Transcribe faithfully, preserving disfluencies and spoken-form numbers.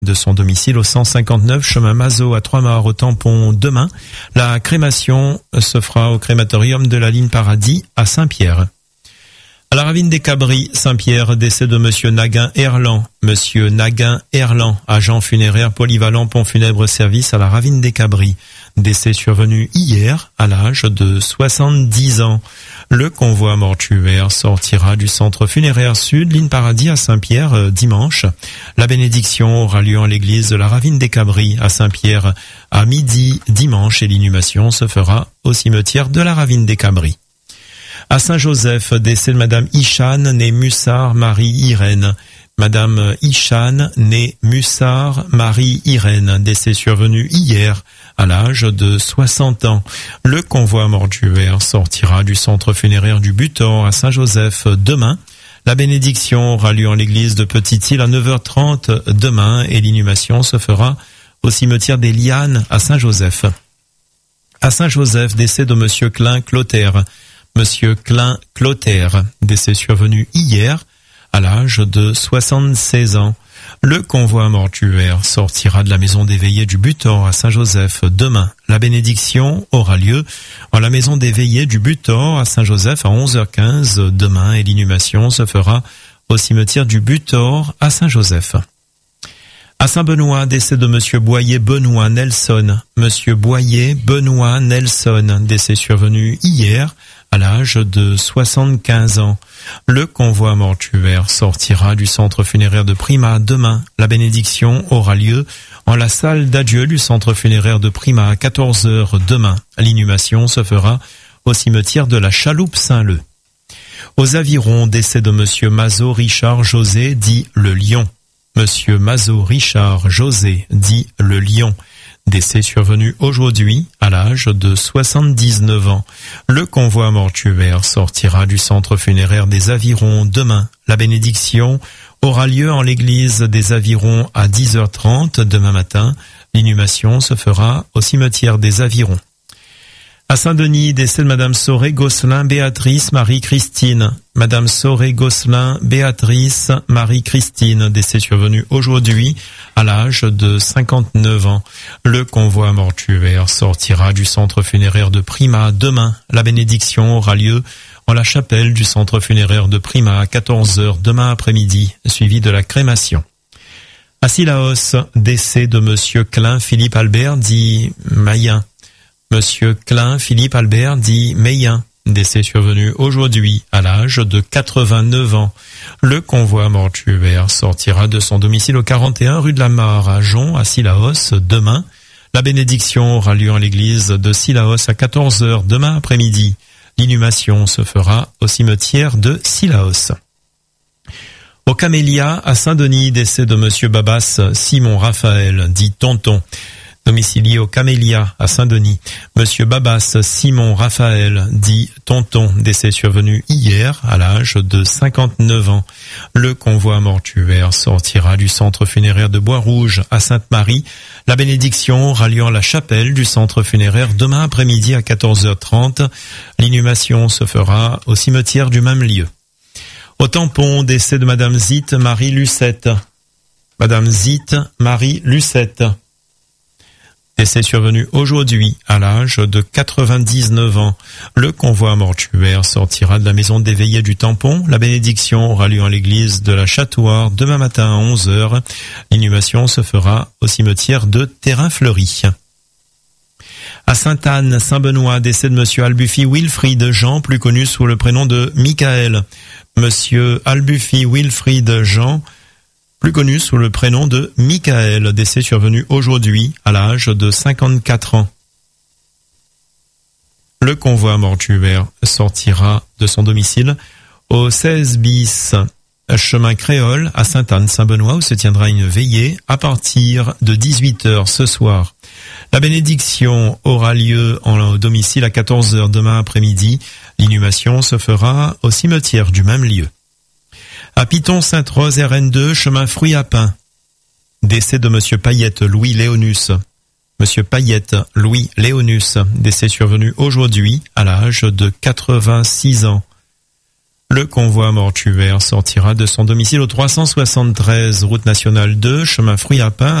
de son domicile au cent cinquante-neuf chemin Mazot à Trois-Mâts au Tampon demain. La crémation se fera au crématorium de la ligne Paradis à Saint-Pierre. À la ravine des Cabris, Saint-Pierre, décès de Monsieur Naguin Erland. Monsieur Naguin Erland, agent funéraire polyvalent pont funèbre service à la ravine des Cabris. Décès survenu hier à l'âge de soixante-dix ans. Le convoi mortuaire sortira du centre funéraire sud, ligne Paradis à Saint-Pierre, euh, dimanche. La bénédiction aura lieu en l'église de la ravine des Cabris à Saint-Pierre à midi dimanche et l'inhumation se fera au cimetière de la ravine des Cabris. À Saint-Joseph, décès de Madame Ichane, née Mussard, Marie-Irène. Madame Ichane, née Mussard, Marie-Irène, décès survenu hier à l'âge de soixante ans. Le convoi mortuaire sortira du centre funéraire du Butor à Saint-Joseph demain. La bénédiction aura lieu en l'église de Petite-Île à neuf heures trente demain et l'inhumation se fera au cimetière des Lianes à Saint-Joseph. À Saint-Joseph, décès de Monsieur Klein Clotaire. Monsieur Klein Clotaire, décès survenu hier à l'âge de soixante-seize ans. Le convoi mortuaire sortira de la maison des veillées du Butor à Saint-Joseph demain. La bénédiction aura lieu en la maison des veillées du Butor à Saint-Joseph à onze heures quinze demain et l'inhumation se fera au cimetière du Butor à Saint-Joseph. À Saint-Benoît, décès de Monsieur Boyer Benoît Nelson. Monsieur Boyer Benoît Nelson, décès survenu hier à l'âge de soixante-quinze ans. Le convoi mortuaire sortira du centre funéraire de Prima demain. La bénédiction aura lieu en la salle d'adieu du centre funéraire de Prima à quatorze heures demain. L'inhumation se fera au cimetière de la Chaloupe Saint-Leu. Aux Avirons, décès de Monsieur Mazot Richard José, dit le Lion. Monsieur Mazot Richard José, dit le Lion. Décès survenu aujourd'hui à l'âge de soixante-dix-neuf ans. Le convoi mortuaire sortira du centre funéraire des Avirons demain. La bénédiction aura lieu en l'église des Avirons à dix heures trente demain matin. L'inhumation se fera au cimetière des Avirons. À Saint-Denis, décès de Madame Soré-Gosselin Béatrice Marie-Christine. Madame Soré-Gosselin Béatrice Marie-Christine, décès survenu aujourd'hui à l'âge de cinquante-neuf ans. Le convoi mortuaire sortira du centre funéraire de Prima demain. La bénédiction aura lieu en la chapelle du centre funéraire de Prima à quatorze heures demain après-midi, suivi de la crémation. À Sillaos, décès de Monsieur Klein Philippe Albert dit Mayen. Monsieur Klein Philippe Albert dit Meyen, décès survenu aujourd'hui à l'âge de quatre-vingt-neuf ans. Le convoi mortuaire sortira de son domicile au quarante et un rue de la Mare à Jon à Sillaos demain. La bénédiction aura lieu en l'église de Sillaos à quatorze heures demain après-midi. L'inhumation se fera au cimetière de Sillaos. Au Camélia à Saint-Denis, décès de Monsieur Babas Simon Raphaël, dit Tonton. Domicilié au Camélia à Saint-Denis, Monsieur Babas Simon Raphaël, dit Tonton, décès survenu hier à l'âge de cinquante-neuf ans. Le convoi mortuaire sortira du centre funéraire de Bois-Rouge à Sainte-Marie. La bénédiction aura lieu en la chapelle du centre funéraire demain après-midi à quatorze heures trente. L'inhumation se fera au cimetière du même lieu. Au Tampon, décès de Madame Zite Marie Lucette. Madame Zite Marie Lucette. Décès survenu aujourd'hui à l'âge de quatre-vingt-dix-neuf ans. Le convoi mortuaire sortira de la maison des veillées du Tampon. La bénédiction aura lieu en l'église de la Châtoire demain matin à onze heures. L'inhumation se fera au cimetière de Terrain-Fleuri. À Sainte-Anne, Saint-Benoît, décès de Monsieur Albuffy Wilfried Jean, plus connu sous le prénom de Michael. Monsieur Albuffy Wilfried Jean, plus connu sous le prénom de Michael, décès survenu aujourd'hui à l'âge de cinquante-quatre ans. Le convoi mortuaire sortira de son domicile au seize bis chemin Créole à Sainte-Anne-Saint-Benoît où se tiendra une veillée à partir de dix-huit heures ce soir. La bénédiction aura lieu en domicile à quatorze heures demain après-midi. L'inhumation se fera au cimetière du même lieu. À Piton-Sainte-Rose, R N deux, chemin Fruit à Pin. Décès de Monsieur Payette Louis Léonus. Monsieur Payette Louis Léonus, décès survenu aujourd'hui à l'âge de quatre-vingt-six ans. Le convoi mortuaire sortira de son domicile au trois cent soixante-treize route nationale deux, chemin Fruits à Pin,